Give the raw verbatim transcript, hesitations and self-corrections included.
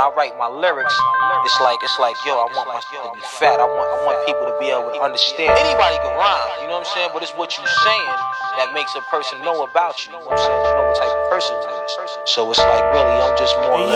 I write my lyrics, it's like it's like yo, I want my shit to be fat. I want I want people to be able to understand. Anybody can rhyme, you know what I'm saying? But it's what you saying that makes a person know about you. You know what I'm saying? You know what type of person you is. So it's like really, I'm just more.